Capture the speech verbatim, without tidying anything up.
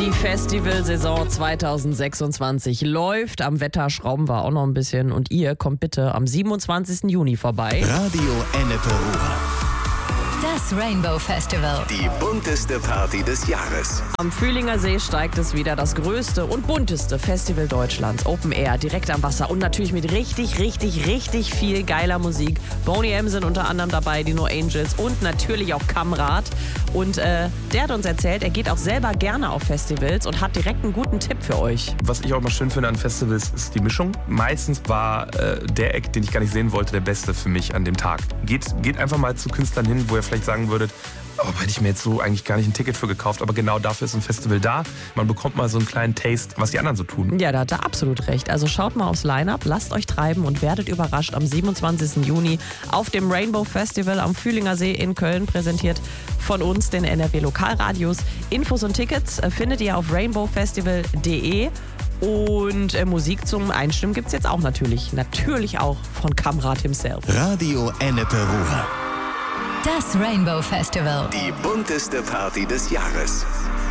Die Festivalsaison zweitausendsechsundzwanzig läuft. Am Wetter schrauben wir auch noch ein bisschen. Und ihr kommt bitte am siebenundzwanzigsten Juni vorbei. Radio Ennepe Ruhr. Das Rainbow Festival. Die bunteste Party des Jahres. Am Fühlinger See steigt es wieder, das größte und bunteste Festival Deutschlands. Open Air, direkt am Wasser und natürlich mit richtig, richtig, richtig viel geiler Musik. Boney M sind unter anderem dabei, die No Angels und natürlich auch Kamrat. Und äh, der hat uns erzählt, er geht auch selber gerne auf Festivals und hat direkt einen guten Tipp für euch. Was ich auch mal schön finde an Festivals, ist die Mischung. Meistens war äh, der Act, den ich gar nicht sehen wollte, der beste für mich an dem Tag. Geht, geht einfach mal zu Künstlern hin, wo ihr vielleicht sagen würdet, oh, hätte ich mir jetzt so eigentlich gar nicht ein Ticket für gekauft, aber genau dafür ist ein Festival da. Man bekommt mal so einen kleinen Taste, was die anderen so tun. Ja, da hat er absolut recht. Also schaut mal aufs Line-Up, lasst euch treiben und werdet überrascht am siebenundzwanzigsten Juni auf dem Rainbow Festival am Fühlinger See in Köln, präsentiert von uns, den N R W Lokalradios. Infos und Tickets findet ihr auf rainbow festival punkt de. Und äh, Musik zum Einstimmen gibt es jetzt auch natürlich. Natürlich auch von Kamrat himself. Radio Ennepe Ruhr. Das Rainbow Festival. Die bunteste Party des Jahres.